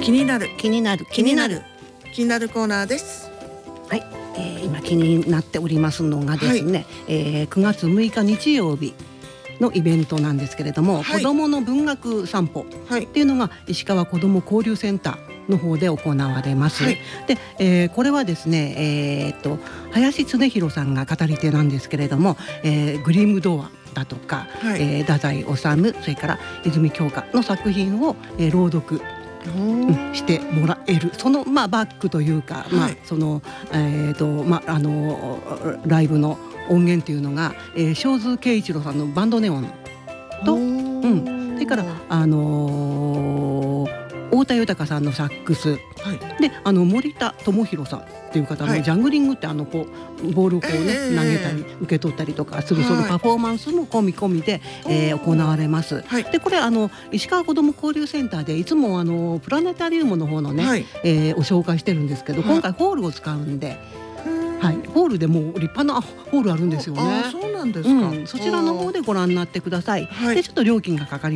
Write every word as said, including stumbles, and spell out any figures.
気になる気になる気になる気になるコーナーです。 はい、えー、今気になっておりますのがですね、はい、えー、くがつむいか日曜日のイベントなんですけれども、はい、子どもの文学散歩っていうのが石川子ども交流センターの方で行われます。はい、で、えー、これはですね、えー、っと林恒弘さんが語り手なんですけれども、えー、グリム童話だとか、はい、えー、太宰治、それから泉鏡花の作品を、えー、朗読うん、してもらえる、その、まあ、バックというか、はい、まあそのえーとまあ、あのライブの音源というのが、えー、正津圭一郎さんのバンドネオンと、うん、それから、あのー太田豊さんのサックス、はい、であの森田智弘さんっていう方の、はい、ジャングリングってあのこうボールをこうね、えー、投げたり受け取ったりとかする、そのパフォーマンスも込み込みで、えー、行われます。はい、でこれあの石川子ども交流センターでいつもあのプラネタリウムの方のね、はい、えー、お紹介してるんですけど、今回ホールを使うんで、はい、ホールでもう立派なホールあるんですよね。 あ、そうなんですか。 うん、そちらの方でご覧になってください。はい、でちょっと料金がかかり